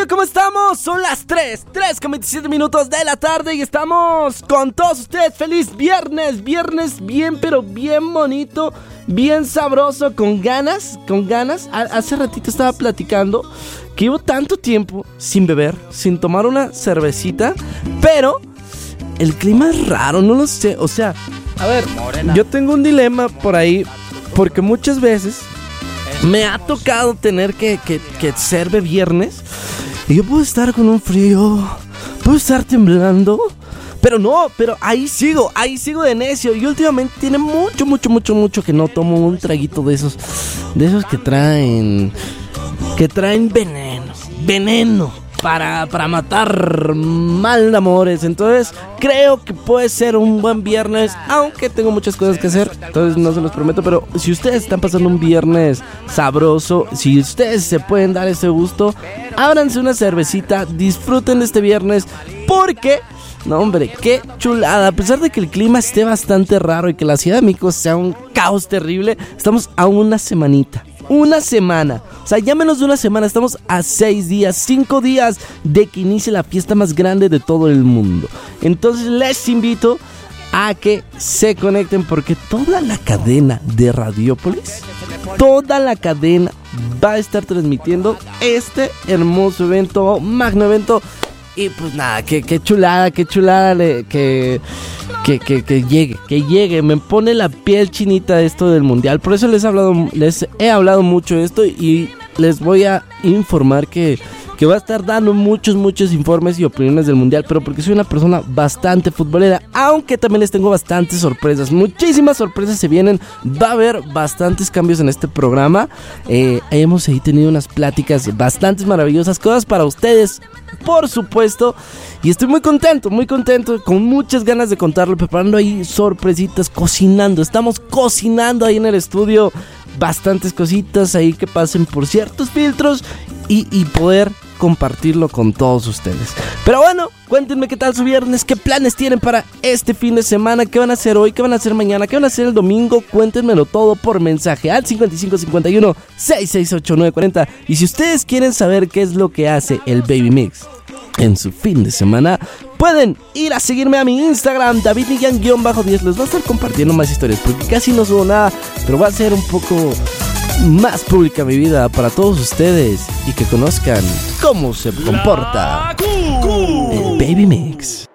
radio, ¿cómo estamos? Son las 3:27 minutos de la tarde y estamos con todos ustedes. Feliz viernes bien, pero bien bonito, bien sabroso, con ganas. Hace ratito estaba platicando que llevo tanto tiempo sin beber, sin tomar una cervecita, pero el clima es raro, no lo sé. O sea, a ver, yo tengo un dilema por ahí, porque muchas veces me ha tocado tener que ser de viernes y yo puedo estar con un frío, puedo estar temblando, pero ahí sigo de necio. Y últimamente tiene mucho que no tomo un traguito de esos que traen veneno para matar mal de amores. Entonces creo que puede ser un buen viernes, aunque tengo muchas cosas que hacer, entonces no se los prometo. Pero si ustedes están pasando un viernes sabroso, si ustedes se pueden dar ese gusto, ábranse una cervecita, disfruten de este viernes, porque no, hombre, qué chulada. A pesar de que el clima esté bastante raro y que la Ciudad de México sea un caos terrible, estamos a una semana, o sea, ya menos de una semana. Estamos a 5 días de que inicie la fiesta más grande de todo el mundo. Entonces les invito a que se conecten, porque toda la cadena de Radiopolis, toda la cadena va a estar transmitiendo este hermoso evento, magno evento. Y pues nada, qué chulada, que llegue. Me pone la piel chinita esto del mundial. Por eso les he hablado mucho de esto, y les voy a informar que va a estar dando muchos informes y opiniones del mundial, pero porque soy una persona bastante futbolera, aunque también les tengo bastantes sorpresas, muchísimas sorpresas se vienen. Va a haber bastantes cambios en este programa. Hemos ahí tenido unas pláticas bastante maravillosas, cosas para ustedes, por supuesto, y estoy muy contento, con muchas ganas de contarlo, preparando ahí sorpresitas, estamos cocinando ahí en el estudio bastantes cositas ahí que pasen por ciertos filtros y poder compartirlo con todos ustedes. Pero bueno, cuéntenme qué tal su viernes, qué planes tienen para este fin de semana, qué van a hacer hoy, qué van a hacer mañana, qué van a hacer el domingo. Cuéntenmelo todo por mensaje al 5551 668 940. Y si ustedes quieren saber qué es lo que hace el Baby Mix en su fin de semana, pueden ir a seguirme a mi Instagram, davidmillan_10. Les voy a estar compartiendo más historias, porque casi no subo nada, pero va a ser un poco más pública mi vida para todos ustedes, y que conozcan cómo se comporta el Baby Mix.